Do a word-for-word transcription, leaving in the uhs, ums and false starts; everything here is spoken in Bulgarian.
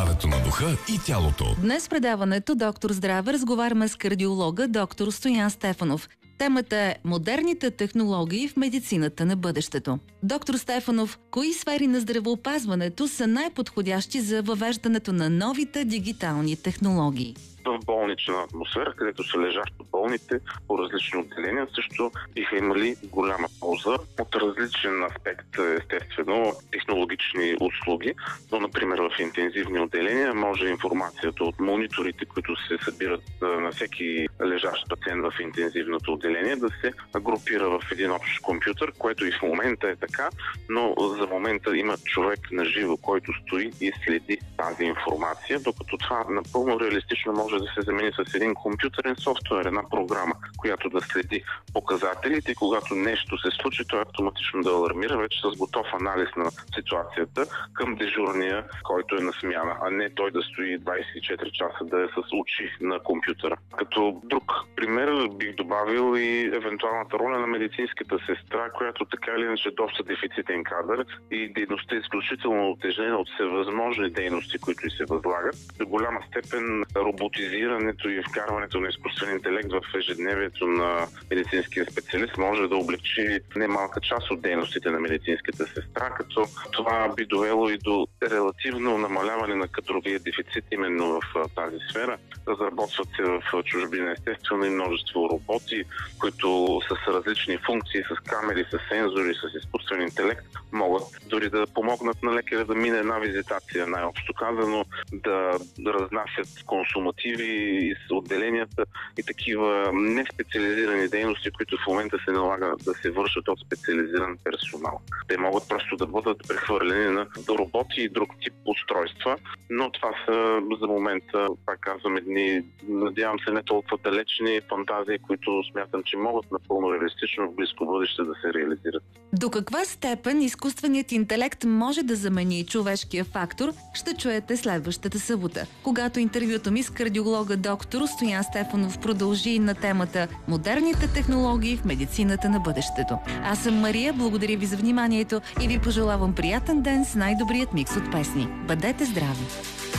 здравето на духа и тялото. Днес в предаването Доктор Здраве разговаряме с кардиолога доктор Стоян Стефанов. Темата е модерните технологии в медицината на бъдещето. Доктор Стефанов, кои сфери на здравеопазването са най-подходящи за въвеждането на новите дигитални технологии? В болнична атмосфера, където са лежащи болните по различни отделения, също биха имали голяма полза от различен аспект, естествено, технологични услуги. Но, например, в интензивни отделения може информацията от мониторите, които се събират на всеки лежащ пациент в интензивното отделение, да се групира в един общ компютър, което и в момента е така, но за момента има човек на живо, който стои и следи тази информация, докато това напълно реалистично може да се замени с един компютърен софтуер, една програма, която да следи показателите и когато нещо се случи, той автоматично да алармира вече с готов анализ на ситуацията към дежурния, който е на смяна, а не той да стои двадесет и четири часа да е с очи на компютъра. Като друг пример бих добавил и евентуалната роля на медицинската сестра, която така или иначе е доста дефицитен кадър и дейността е изключително отежнена от всевъзможни дейности, които и се възлагат. До голяма степен роботизирането и вкарването на изкуствен интелект в ежедневието на медицинския специалист може да облегчи немалка част от дейностите на медицинската сестра, като това би довело и до релативно намаляване на кадровия дефицит именно в тази сфера. Разработват се в чужбина естествено и множество роботи, които с различни функции, с камери, с сензори, с изкуствен интелект могат дори да помогнат на лекаря да мине една визитация, най-общо казано, да разнасят консумативи из отделенията и такива неспециализирани дейности, които в момента се налага да се вършат от специализиран персонал. Те могат просто да бъдат прехвърлени на роботи и друг тип устройства, но това са за момента, пак казвам, едни, надявам се, не толкова далечни фантазии, които смятам, че могат напълно реалистично в близко бъдеще да се реализират. До каква степен изкуственият интелект може да замени човешкия фактор, ще чуете следващата събота, когато интервюто ми с кардиолога доктор Стоян Стефанов продължи на темата модерните технологии в медицината на бъдещето. Аз съм Мария, благодаря ви за вниманието и ви пожелавам приятен ден с най-добрият микс от песни. Бъдете здрави!